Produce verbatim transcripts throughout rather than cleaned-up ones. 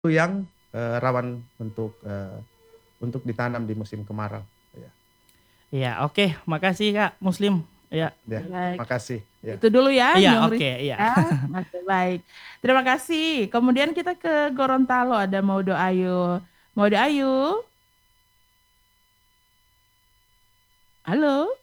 Yang, eee, rawan untuk, eee, untuk ditanam di musim kemarau, iya. Iya, oke, makasih Kak, Muslim, iya. Ya, Baik, makasih, ya. itu dulu ya Iya, Nyong oke, Rizky iya. ya. Oke, baik. Terima kasih. Kemudian kita ke Gorontalo, ada Maudo Ayu. Maudo Ayu? Halo?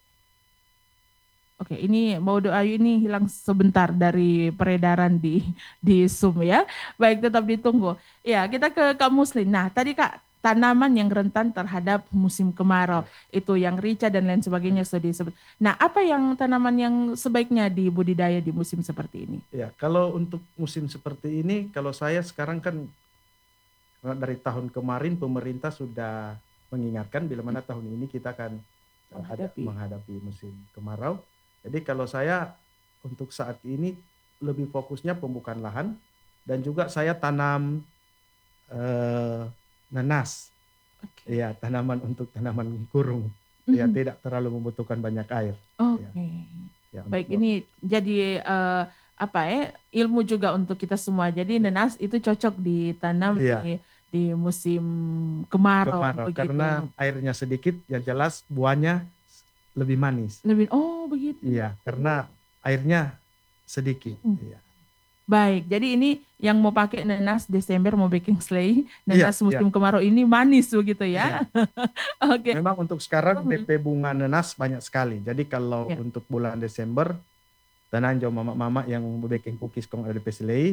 Oke, ini Maudo Ayu ini hilang sebentar dari peredaran di di Zoom ya. Baik, tetap ditunggu. Ya, kita ke Kak Muslim. Nah, tadi Kak, tanaman yang rentan terhadap musim kemarau, Ya. itu yang rica dan lain sebagainya sudah disebut. Nah, apa yang tanaman yang sebaiknya dibudidaya di musim seperti ini? Ya, kalau untuk musim seperti ini, kalau saya sekarang kan Eee, dari tahun kemarin pemerintah sudah mengingatkan bila mana tahun ini kita akan, eee, ada Menghadapi. menghadapi musim kemarau. Jadi kalau saya untuk saat ini lebih fokusnya pembukaan lahan dan juga saya tanam, eee, nanas. Oke. Iya, tanaman untuk tanaman kurung. Ya, Mhm. tidak terlalu membutuhkan banyak air. Ya. Oke. Ya, untuk Baik, ini jadi, eee, apa ya, ilmu juga untuk kita semua. Jadi nanas itu cocok ditanam Iya. di di musim kemarau, Kemarau, karena begitu. airnya sedikit, yang jelas buahnya lebih manis. Lebih oh begitu. Iya, karena airnya sedikit, Mhm. iya. Baik, jadi ini yang mau pakai nanas Desember mau bikin selai, Iya nanas iya. musim kemarau ini manis begitu Iya. ya. Oke. Memang untuk sekarang Mhm. D P bunga nanas banyak sekali. Jadi kalau Ya. untuk bulan Desember, tanam jo mama-mama yang mau bikin kukis kong ada D P selai,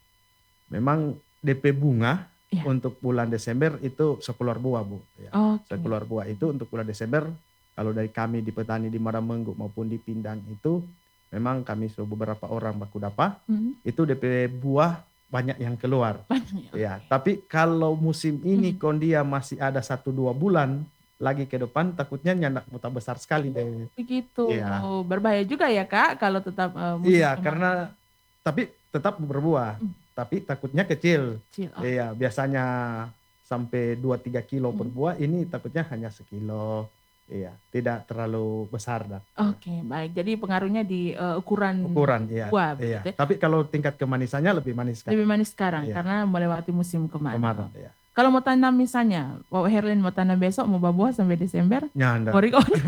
memang D P bunga Iya. untuk bulan Desember itu sekeluar buah, Bu, ya. Oke. Sekeluar buah itu untuk bulan Desember, kalau dari kami di petani di Maramenggu maupun di Pindang itu, memang kami su beberapa orang baku dapa, Mhm. itu D P buah banyak yang keluar. Banyak, Ya, oke. tapi kalau musim ini Mhm. kon dia masih ada satu, dua bulan lagi ke depan, takutnya nyandak muta besar sekali deh. Begitu, Iya. berbahaya juga ya Kak, kalau tetap, eee, musim Iya, kemarau. karena tapi tetap berbuah, Mhm. tapi takutnya kecil. Kecil, oh. Iya, biasanya sampai dua, tiga kilo per Mhm. buah, ini takutnya hanya sekilo. Iya, tidak terlalu besar dah. Iya. Oke, baik. Jadi pengaruhnya di, eee, ukuran Ukuran, iya buah iya. begitu ya. Tapi kalau tingkat kemanisannya lebih manis Lebih sekarang. manis sekarang Iya. karena melewati musim Kemarau, kemarau. iya. Kalau mau tanam misalnya, Waw Herlin mau tanam besok mau ba-buah sampai Desember, Nyanda. ori-ori.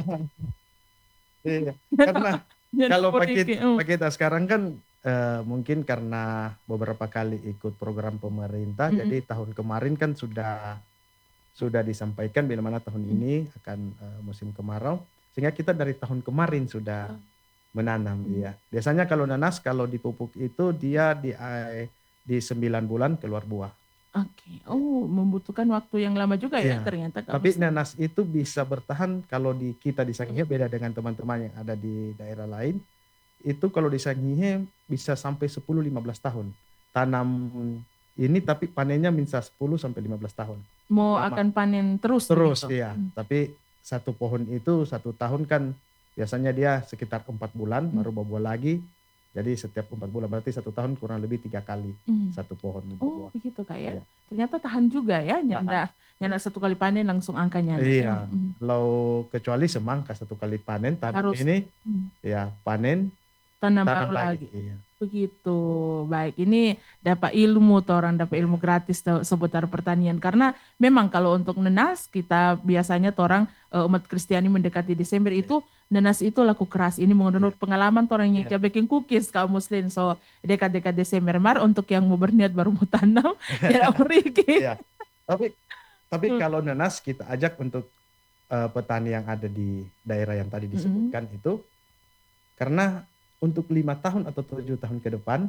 Iya, Nyetok karena nyetok kalau pakit oriki, mmm. pa kita sekarang kan, eee, mungkin karena beberapa kali ikut program pemerintah, Mhm. jadi tahun kemarin kan sudah sudah disampaikan bila mana tahun Mhm. ini akan, eee, musim kemarau, sehingga kita dari tahun kemarin sudah Oh. menanam, Mhm. iya. Biasanya kalau nanas kalau dipupuk itu dia di ai di sembilan bulan keluar buah. Oke, Iya. oh membutuhkan waktu yang lama juga ya Iya, ternyata Kak tapi Muslim. nanas itu bisa bertahan kalau di kita di Mhm. Sangihe beda dengan teman-teman yang ada di daerah lain, itu kalau di Sangihe bisa sampai sepuluh, lima belas tahun. Tanam ini tapi panennya bisa sepuluh sampai lima belas tahun. Mau Lama. akan panen terus Terus, begitu? iya. Mmm. Tapi satu pohon itu satu tahun kan biasanya dia sekitar empat bulan Mmm. baru berbuah lagi. Jadi setiap empat bulan, berarti satu tahun kurang lebih tiga kali Mmm. satu pohon Oh berbuah. begitu Kak ya. Iya. Ternyata tahan juga ya, Tahan. nyandak nyandak satu kali panen langsung angka nyanda ya, Iya, mhm. kalau kecuali semangka satu kali panen, tapi Harus ini mmm. ya panen, Tanam tanam baru lagi, lagi, iya. begitu. Baik, ini dapat ilmu torang, dapat ilmu gratis te seputar pertanian. Karena memang kalau untuk nanas kita biasanya torang, eee, umat Kristiani mendekati Desember Iya. itu, nanas itu laku keras. Ini Iya. menurut pengalaman torang yang Iya. ja biking kukis kaum Muslim. So, dekat-dekat Desember mar untuk yang mau berniat baru mau tanam, ya oriki. Iya, tapi tapi Mmm. kalau nanas kita ajak untuk, eee, petani yang ada di daerah yang tadi Mhm. disebutkan itu, karena untuk lima tahun atau tujuh tahun ke depan,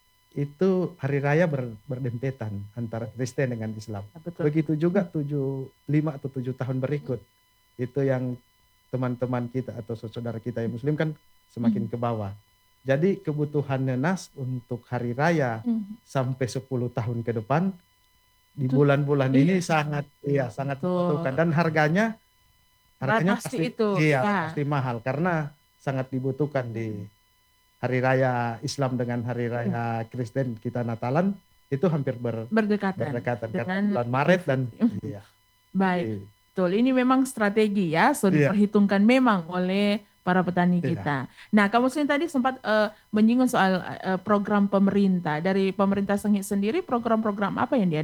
itu hari raya ber berdempetan antara Kristen dengan Islam. Ya betul. Begitu juga Mmm. tujuh lima atau tujuh tahun Mhm. berikut. Itu yang teman-teman kita atau sau saudara kita yang Muslim kan semakin Mhm. ke bawah. Jadi kebutuhan nanas untuk hari raya Mhm. sampai sepuluh tahun ke depan, di Itu bulan-bulan iya. ini sangat iya, sangat Betul. dibutuhkan dan harganya Ba harganya pasti pasti itu, iya, ya. pasti mahal karena sangat dibutuhkan di Mhm. hari raya Islam dengan hari Iya. raya Kristen kita Natalan, itu hampir ber Berdekatan berdekatan karena dengan bulan Idul Maret dan Fitri, mhm. iya. Baik, I betul ini memang strategi ya, sudah Iya. diperhitungkan memang oleh para petani Iya. kita. Nah, Kak Muslim tadi sempat eh, menyinggung soal eh, program pemerintah. Dari pemerintah Sengit sendiri, program-program apa yang dia